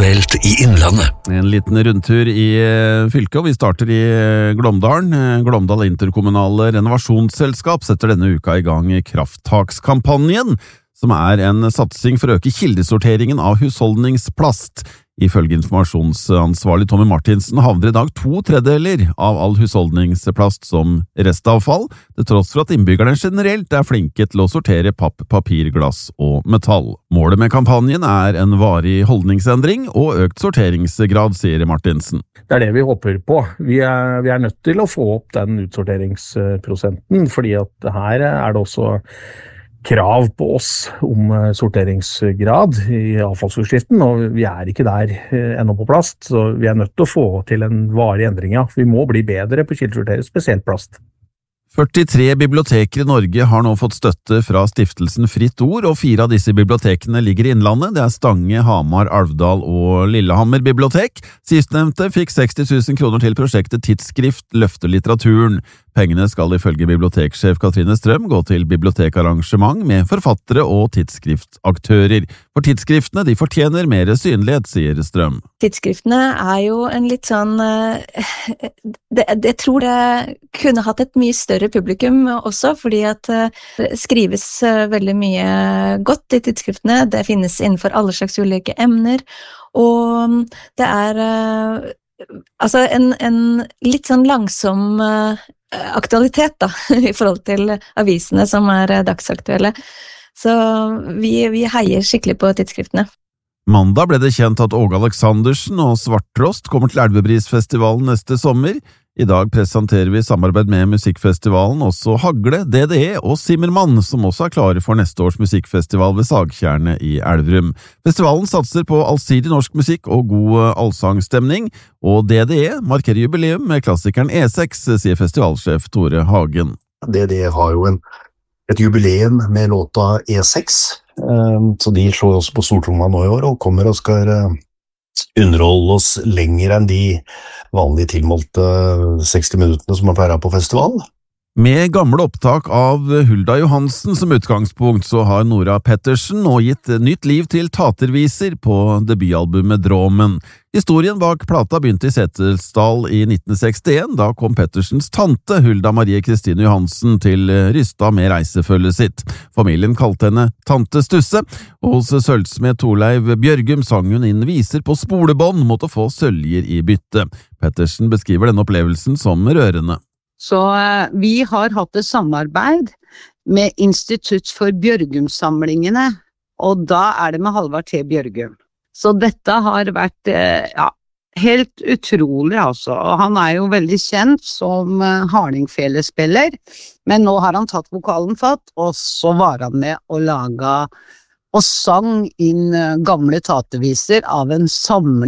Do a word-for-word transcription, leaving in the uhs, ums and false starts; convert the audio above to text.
Aktuelt i Innlandet. En liten rundtur i fylket, og vi starter i Glåmdalen. Glåmdal Interkommunale Renovasjonsselskap setter denne uka i gang krafttakskampanjen, som er en satsing for å øke kildesorteringen av husholdningsplast. Ifølge informasjonsansvarlig Tommy Martinsen havner i dag to tredjedeler av all husholdningsplast som restavfall, til tross for at innbyggerne generelt er flinke til å sortere papp, papir, glass og metall. Målet med kampanjen er en varig holdningsendring og økt sorteringsgrad, sier Martinsen. Det er det vi håper på. Vi er, vi er nødt til å få opp den utsorteringsprosenten, fordi at her er det også krav på oss om sorteringsgrad i avfallsforskriften, og vi er ikke der ennå på plast, så vi er nødt til å få til en varig endring. Ja. Vi må bli bedre på kildesortering, spesielt plast. førtitre biblioteker i Norge har nå fått støtte fra stiftelsen Fritt Ord, og fire av disse bibliotekene ligger i Innlandet. Det er Stange, Hamar, Alvdal og Lillehammer bibliotek. Sistnevnte fikk seksti tusen kroner til prosjektet Tidsskrift løfter litteraturen. Pengene skal ifølge biblioteksjef Katrine Strøm gå til bibliotekarrangement med forfattere og tidsskriftaktører. For tidsskriftene de fortjener mer synlighet, sier Strøm. Tidsskriftene er jo en litt sånn det, Jeg tror det kunne hatt et mye større publikum også, fordi at det skrives veldig mye godt i tidsskriftene. Det finnes innenfor alle slags ulike emner, og det er altså en, en litt sånn langsom aktualitet da, i forhold til avisene som er dagsaktuelle. Så vi, vi heier skikkelig på tidsskriftene. Mandag ble det kjent at Åge Aleksandersen og Svarttrost kommer til Elvebrisfestivalen neste sommer. I dag presenterer vi samarbeid med musikkfestivalen også Hagle, D D E og Simmermann, som også er klare for neste års musikkfestival ved Sagtjernet i Elverum. Festivalen satser på allsidig norsk musikk og god allsangstemning, og D D E markerer jubileum med klassikeren E seks, sier festivalsjef Tore Hagen. D D E har jo en, et jubileum med låta E seks, så de slår også på stortromma nå i år og kommer og skal underholde oss lenger enn de vanlige tilmålte seksti minuttene som er pleier på festival. Med gamle opptak av Hulda Johansen som utgangspunkt, så har Nora Pettersen nå gitt nytt liv til taterviser på debutalbumet Dråmen. Historien bak plata begynte i Setesdal i nitten sekstien, da kom Pettersens tante Hulda Marie Kristine Johansen til Rystad med reisefølget sitt. Familien kalte henne Tante Stusse, og hos sølvsmed Torleiv Bjørgum sang hun inn viser på spolebånd mot å få søljer i bytte. Pettersen beskriver denne opplevelsen som rørende. Så vi har hatt et samarbeid med Institutt for Bjørgum-samlingene, og da er det med Halvard T. Bjørgum. Så dette har vært ja, helt utrolig, altså. Og han er jo veldig kjent som hardingfelespiller, men nå har han tatt vokalen fatt, og så var han med og laget og sang inn gamle taterviser av en samling